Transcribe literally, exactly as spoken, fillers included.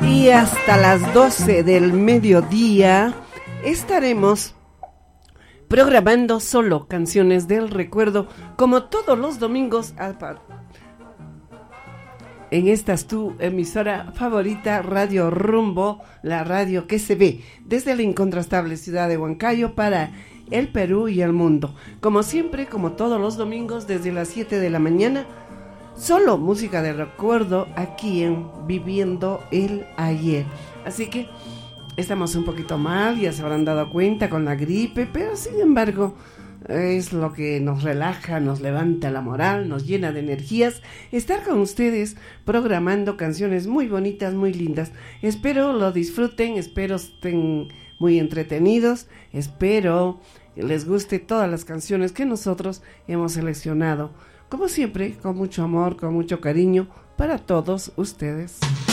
Y hasta las doce del mediodía estaremos programando solo canciones del recuerdo, como todos los domingos, en esta es tu emisora favorita, Radio Rumbo, la radio que se ve desde la incontrastable ciudad de Huancayo para el Perú y el mundo. Como siempre, como todos los domingos, desde las siete de la mañana, solo música de recuerdo aquí en Viviendo el Ayer. Así que estamos un poquito mal, ya se habrán dado cuenta con la gripe, pero sin embargo es lo que nos relaja, nos levanta la moral, nos llena de energías estar con ustedes programando canciones muy bonitas, muy lindas. Espero lo disfruten, espero estén muy entretenidos, espero les guste todas las canciones que nosotros hemos seleccionado, como siempre, con mucho amor, con mucho cariño para todos ustedes.